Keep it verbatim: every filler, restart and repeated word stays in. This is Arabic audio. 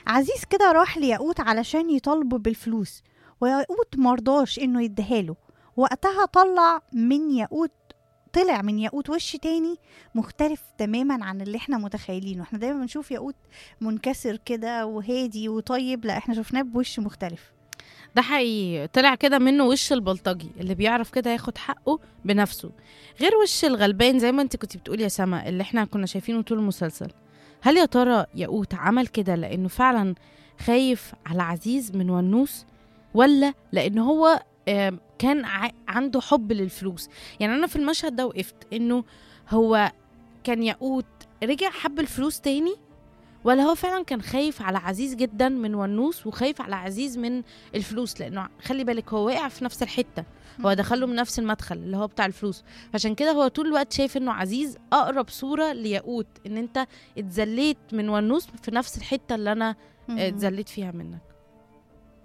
عزيز كده راح لياقوت علشان يطالبه بالفلوس، وياقوت مرضاش انه يديهاله. وقتها طلع من ياقوت طلع من ياقوت وش تاني مختلف تماما عن اللي احنا متخيلينه. احنا دايما بنشوف ياقوت منكسر كده وهادي وطيب، لا احنا شفناه بوش مختلف. ده حقيقي، طلع كده منه وش البلطجي اللي بيعرف كده ياخد حقه بنفسه، غير وش الغلبان زي ما انت كنت بتقولي يا سما اللي احنا كنا شايفينه طول المسلسل. هل يا ترى ياقوت عمل كده لانه فعلا خايف على عزيز من ونوس، ولا لان هو آه، كان ع- عنده حب للفلوس؟ يعني انا في المشهد ده وقفت انه هو كان ياقوت رجع حب الفلوس تاني، ولا هو فعلا كان خايف على عزيز جدا من ونوس وخايف على عزيز من الفلوس؟ لانه خلي بالك هو واقع في نفس الحته، هو دخله من نفس المدخل اللي هو بتاع الفلوس. عشان كده هو طول الوقت شايف انه عزيز اقرب صوره لياقوت، ان انت اتذليت من ونوس في نفس الحته اللي انا مم. اتذليت فيها منك.